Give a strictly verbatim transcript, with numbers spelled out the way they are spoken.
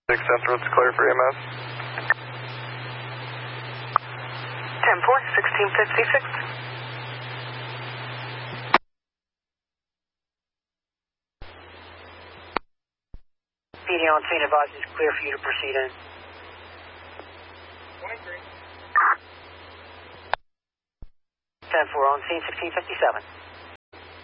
six Central, it's clear for E M S. ten four, sixteen fifty-six. P D on scene advises it's clear for you to proceed in. twenty-three. ten four on scene, sixteen fifty-seven.